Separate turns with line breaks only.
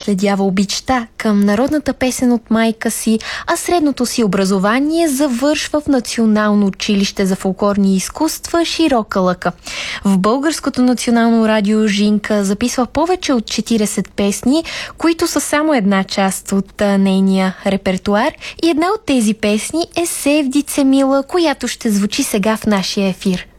наследява обичта към народната песен от майка си, а средното си образование завършва в Национално училище за фолклорни изкуства Широка лъка. В Българското национално радио Жинка записва повече от 40 песни, които са само една част от нейния репертуар, и една от тези песни е Севдице мила, която ще звучи сега в нашия ефир.